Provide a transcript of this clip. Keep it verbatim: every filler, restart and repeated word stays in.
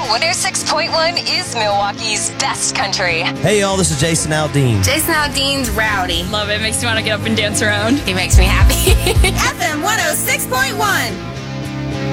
one oh six point one is Milwaukee's best country. Hey, y'all, this is Jason Aldean. Jason Aldean's rowdy. Love it. Makes me want to get up and dance around. He makes me happy. F M one oh six point one.